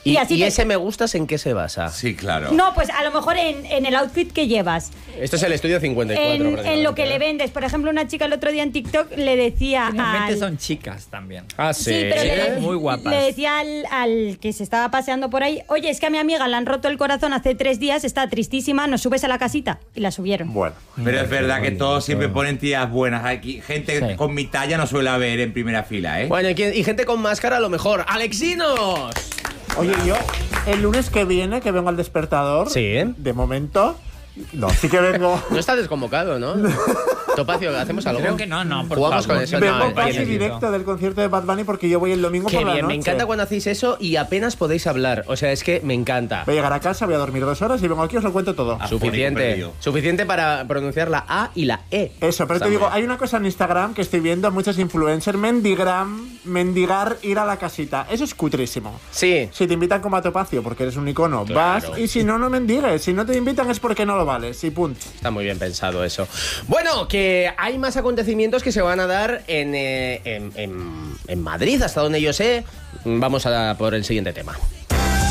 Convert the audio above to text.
¿Y ese me gustas en qué se basa? Sí, claro. No, pues a lo mejor en el outfit que llevas. Esto es el estudio 54. En lo que le vendes. Por ejemplo, una chica el otro día en TikTok le decía Realmente son chicas también. Ah, sí. Sí, pero muy guapas. Le decía al que se estaba paseando por ahí, oye, es que a mi amiga le han roto el corazón hace 3 días, está tristísima, ¿nos subes a la casita? Y la subieron. Bueno. Pero es verdad que todos siempre ponen tías buenas. Aquí gente con mi talla no suele haber en primera fila, ¿eh? Bueno, y gente con máscara a lo mejor. ¡Alexinos! Oye, yo el lunes que viene, que vengo al Despertador, Sí. de momento, no, sí que vengo... No está desconvocado, ¿no? Topacio, ¿hacemos algo? Creo que no, por Jugamos favor. con eso. Vengo No, casi tienes- directo del concierto de Bad Bunny porque yo voy el domingo Qué por la bien, noche. me encanta cuando hacéis eso y apenas podéis hablar. O sea, es que me encanta. Voy a llegar a casa, voy a dormir 2 horas y vengo aquí y os lo cuento todo. Suficiente. Suficiente para pronunciar la A y la E. Eso, pero Está te digo, muy bien. hay una cosa en Instagram que estoy viendo muchos influencers mendigar ir a la casita. Eso es cutrísimo. Sí. Si te invitan como a Topacio porque eres un icono, Claro. vas, y si no, no mendigues. Si no te invitan es porque no lo vales y punto. Está muy bien pensado eso. Bueno, que hay más acontecimientos que se van a dar en Madrid, hasta donde yo sé. Vamos a por el siguiente tema.